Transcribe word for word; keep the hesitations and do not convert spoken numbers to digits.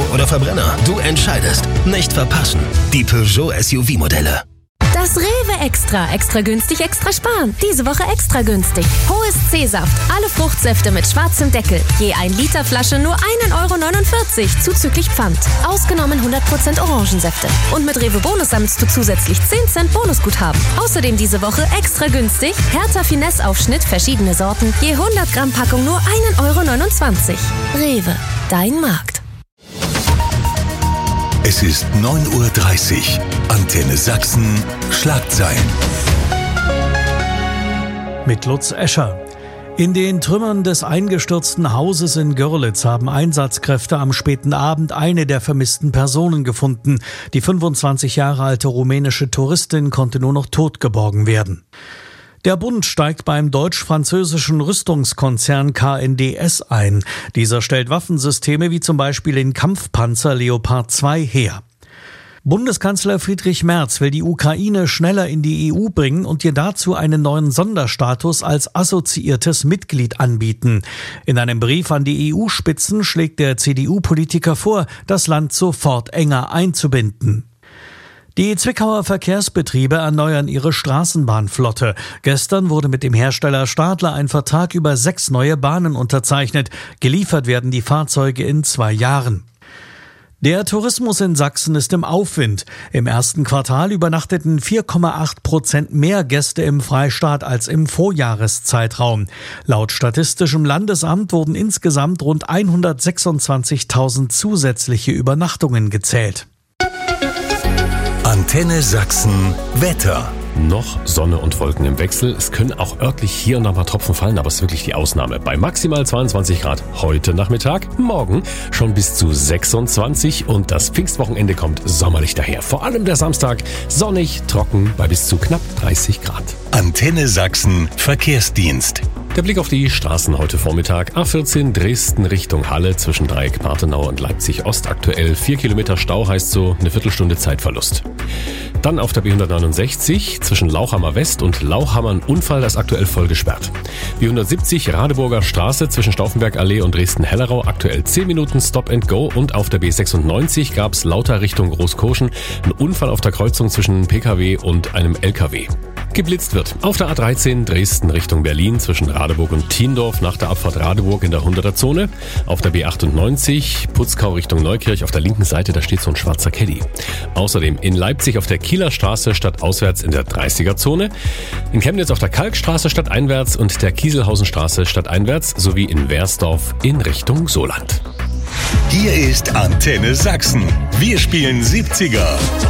oder Verbrenner? Du entscheidest. Nicht verpassen. Die Peugeot S U V-Modelle. Das Rewe Extra. Extra günstig, extra sparen. Diese Woche extra günstig. Hohes C-Saft. Alle Fruchtsäfte mit schwarzem Deckel. Je ein Liter Flasche nur ein Euro neunundvierzig. Zuzüglich Pfand. Ausgenommen hundert Prozent Orangensäfte. Und mit Rewe Bonus sammelst du zusätzlich zehn Cent Bonusguthaben. Außerdem diese Woche extra günstig. Hertha Finesse-Aufschnitt, verschiedene Sorten. Je hundert Gramm Packung nur ein Euro neunundzwanzig. Rewe. Dein Markt. Es ist neun Uhr dreißig. Antenne Sachsen. Schlagzeilen. Mit Lutz Escher. In den Trümmern des eingestürzten Hauses in Görlitz haben Einsatzkräfte am späten Abend eine der vermissten Personen gefunden. Die fünfundzwanzig Jahre alte rumänische Touristin konnte nur noch tot geborgen werden. Der Bund steigt beim deutsch-französischen Rüstungskonzern K N D S ein. Dieser stellt Waffensysteme wie zum Beispiel den Kampfpanzer Leopard zwei her. Bundeskanzler Friedrich Merz will die Ukraine schneller in die E U bringen und ihr dazu einen neuen Sonderstatus als assoziiertes Mitglied anbieten. In einem Brief an die E U-Spitzen schlägt der C D U-Politiker vor, das Land sofort enger einzubinden. Die Zwickauer Verkehrsbetriebe erneuern ihre Straßenbahnflotte. Gestern wurde mit dem Hersteller Stadler ein Vertrag über sechs neue Bahnen unterzeichnet. Geliefert werden die Fahrzeuge in zwei Jahren. Der Tourismus in Sachsen ist im Aufwind. Im ersten Quartal übernachteten vier Komma acht Prozent mehr Gäste im Freistaat als im Vorjahreszeitraum. Laut Statistischem Landesamt wurden insgesamt rund hundertsechsundzwanzigtausend zusätzliche Übernachtungen gezählt. Antenne Sachsen Wetter. Noch Sonne und Wolken im Wechsel. Es können auch örtlich hier und da mal Tropfen fallen, aber es ist wirklich die Ausnahme. Bei maximal zweiundzwanzig Grad heute Nachmittag, morgen schon bis zu sechsundzwanzig und das Pfingstwochenende kommt sommerlich daher. Vor allem der Samstag sonnig, trocken bei bis zu knapp dreißig Grad. Antenne Sachsen Verkehrsdienst. Der Blick auf die Straßen heute Vormittag. A vierzehn Dresden Richtung Halle zwischen Dreieck Partenau und Leipzig Ost aktuell. Vier Kilometer Stau heißt so eine Viertelstunde Zeitverlust. Dann auf der B hundertneunundsechzig zwischen Lauchhammer West und Lauchhammer ein Unfall, das aktuell voll gesperrt. B hundertsiebzig Radeburger Straße zwischen Stauffenberg Allee und Dresden-Hellerau aktuell zehn Minuten Stop and Go. Und auf der B sechsundneunzig gab es lauter Richtung Großkoschen einen Unfall auf der Kreuzung zwischen P K W und einem L K W. Geblitzt wird auf der A dreizehn Dresden Richtung Berlin zwischen Radeburg und Thiendorf nach der Abfahrt Radeburg in der hunderter Zone. Auf der B achtundneunzig Putzkau Richtung Neukirch auf der linken Seite, da steht so ein schwarzer Caddy. Außerdem in Leipzig auf der Kieler Straße stadtauswärts in der dreißiger Zone. In Chemnitz auf der Kalkstraße stadteinwärts und der Kieselhausenstraße stadteinwärts sowie in Wersdorf in Richtung Soland. Hier ist Antenne Sachsen. Wir spielen siebziger.